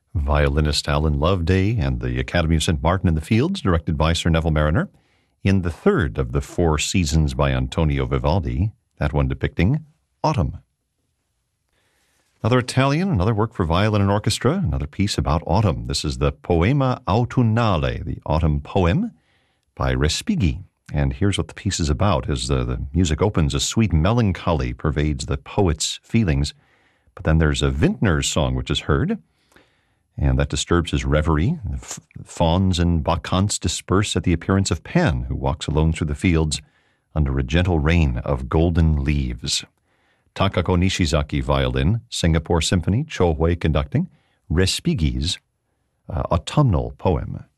violinist Alan Loveday and the Academy of St. Martin in the Fields, directed by Sir Neville Mariner, in the third of the Four Seasons by Antonio Vivaldi, that one depicting autumn. Another Italian, another work for violin and orchestra, another piece about autumn. This is the Poema Autunnale, the autumn poem by Respighi. And here's what the piece is about. As the music opens, a sweet melancholy pervades the poet's feelings. But then there's a vintner's song which is heard, and that disturbs his reverie. Fauns and bacchantes disperse at the appearance of Pan, who walks alone through the fields under a gentle rain of golden leaves. Takako Nishizaki, violin, Singapore Symphony, Cho Hui conducting, Respighi's autumnal poem.